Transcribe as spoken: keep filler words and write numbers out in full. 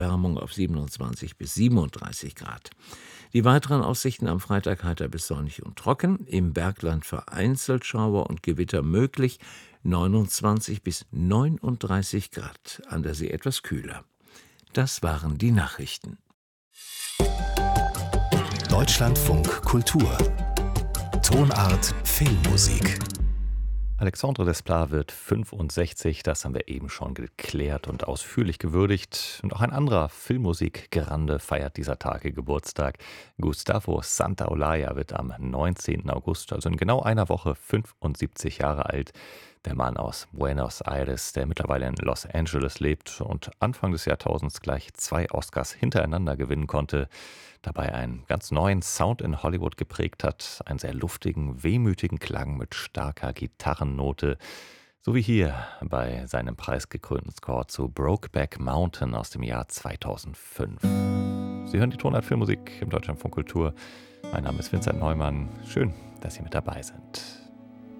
Wärmung auf siebenundzwanzig bis siebenunddreißig Grad. Die weiteren Aussichten am Freitag heiter bis sonnig und trocken, im Bergland vereinzelt Schauer und Gewitter möglich, neunundzwanzig bis neununddreißig Grad, an der See etwas kühler. Das waren die Nachrichten. Deutschlandfunk Kultur. Tonart Filmmusik. Alexandre Desplat wird fünfundsechzig, das haben wir eben schon geklärt und ausführlich gewürdigt. Und auch ein anderer Filmmusik-Grande feiert dieser Tage Geburtstag. Gustavo Santaolalla wird am neunzehnten August, also in genau einer Woche, fünfundsiebzig Jahre alt. Der Mann aus Buenos Aires, der mittlerweile in Los Angeles lebt und Anfang des Jahrtausends gleich zwei Oscars hintereinander gewinnen konnte, dabei einen ganz neuen Sound in Hollywood geprägt hat, einen sehr luftigen, wehmütigen Klang mit starker Gitarrennote, so wie hier bei seinem preisgekrönten Score zu Brokeback Mountain aus dem Jahr zweitausendfünf. Sie hören die Tonart Filmmusik im Deutschlandfunk Kultur. Mein Name ist Vincent Neumann. Schön, dass Sie mit dabei sind.